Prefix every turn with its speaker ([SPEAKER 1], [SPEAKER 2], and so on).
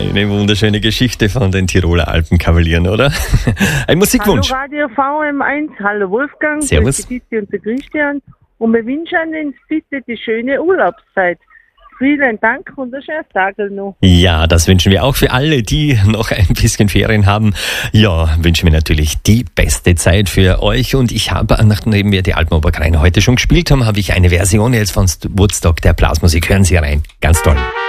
[SPEAKER 1] Eine wunderschöne Geschichte von den Tiroler Alpenkavalieren, oder? Ein Musikwunsch.
[SPEAKER 2] Hallo Radio VM1, hallo Wolfgang,
[SPEAKER 1] Servus.
[SPEAKER 2] Die Titti und der Christian. Und wir wünschen Ihnen bitte die schöne Urlaubszeit. Vielen Dank und einen schönen Tag noch.
[SPEAKER 1] Ja, das wünschen wir auch für alle, die noch ein bisschen Ferien haben. Ja, wünschen wir natürlich die beste Zeit für euch. Und ich habe, nachdem wir die Alpenoberkreine heute schon gespielt haben, habe ich eine Version jetzt von Woodstock der Blasmusik. Hören Sie rein. Ganz toll.